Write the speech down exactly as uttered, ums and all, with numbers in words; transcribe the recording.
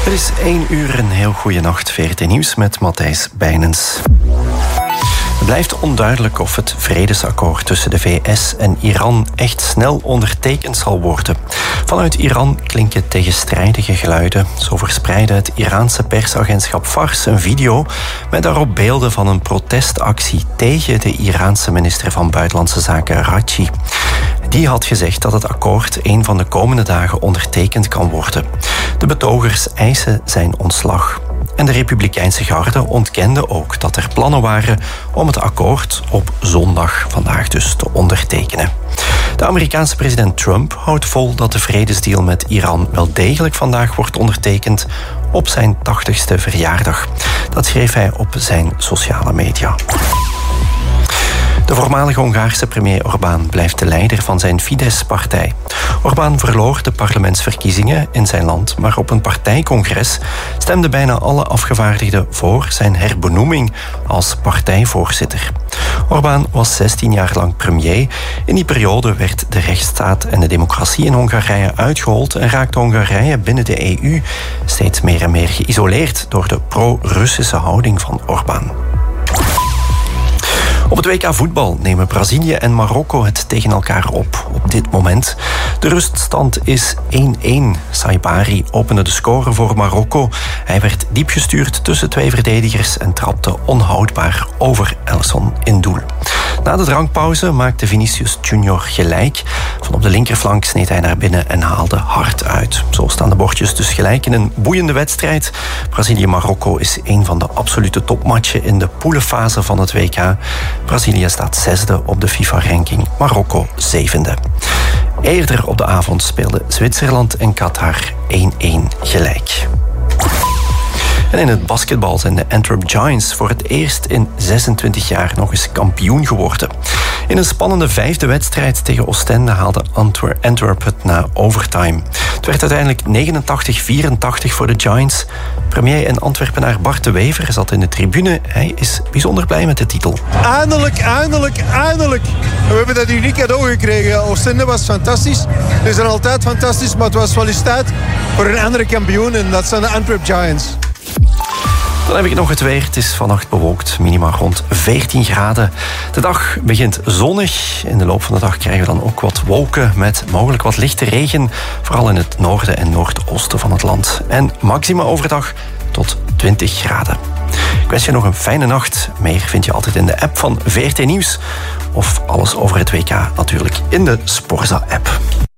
Het is één uur, een heel goede nacht. V R T Nieuws met Matthijs Bijnens. Het blijft onduidelijk of het vredesakkoord tussen de V S en Iran echt snel ondertekend zal worden. Vanuit Iran klinken tegenstrijdige geluiden. Zo verspreidde het Iraanse persagentschap Fars een video met daarop beelden van een protestactie tegen de Iraanse minister van Buitenlandse Zaken Araghchi. Die had gezegd dat het akkoord een van de komende dagen ondertekend kan worden. De betogers eisen zijn ontslag. En de Republikeinse garde ontkende ook dat er plannen waren om het akkoord op zondag, vandaag dus, te ondertekenen. De Amerikaanse president Trump houdt vol dat de vredesdeal met Iran wel degelijk vandaag wordt ondertekend op zijn tachtigste verjaardag. Dat schreef hij op zijn sociale media. De voormalige Hongaarse premier Orbán blijft de leider van zijn Fidesz-partij. Orbán verloor de parlementsverkiezingen in zijn land, maar op een partijcongres stemden bijna alle afgevaardigden voor zijn herbenoeming als partijvoorzitter. Orbán was zestien jaar lang premier. In die periode werd de rechtsstaat en de democratie in Hongarije uitgehold en raakte Hongarije binnen de E U steeds meer en meer geïsoleerd door de pro-Russische houding van Orbán. Op het W K voetbal nemen Brazilië en Marokko het tegen elkaar op op dit moment. De ruststand is één-één. Saibari opende de score voor Marokko. Hij werd diep gestuurd tussen twee verdedigers en trapte onhoudbaar over Elson in doel. Na de drankpauze maakte Vinicius Junior gelijk. Van op de linkerflank sneed hij naar binnen en haalde hard uit. Zo staan de bordjes dus gelijk in een boeiende wedstrijd. Brazilië-Marokko is een van de absolute topmatchen in de poelenfase van het W K. Brazilië staat zesde op de FIFA-ranking, Marokko zevende. Eerder op de avond speelden Zwitserland en Qatar één-één gelijk. En in het basketbal zijn de Antwerp Giants voor het eerst in zesentwintig jaar nog eens kampioen geworden. In een spannende vijfde wedstrijd tegen Oostende haalde Antwer- Antwerp het na overtime. Het werd uiteindelijk negenentachtig vierentachtig voor de Giants. Premier en Antwerpenaar Bart de Wever zat in de tribune. Hij is bijzonder blij met de titel. Eindelijk, eindelijk, eindelijk. We hebben dat uniek cadeau gekregen. Oostende was fantastisch. Ze zijn altijd fantastisch, maar het was wel eens tijd voor een andere kampioen. En dat zijn de Antwerp Giants. Dan heb ik nog het weer. Het is vannacht bewolkt, minima rond veertien graden. De dag begint zonnig. In de loop van de dag krijgen we dan ook wat wolken met mogelijk wat lichte regen. Vooral in het noorden en noordoosten van het land. En maxima overdag tot twintig graden. Ik wens je nog een fijne nacht. Meer vind je altijd in de app van V R T Nieuws. Of alles over het W K natuurlijk in de Sporza-app.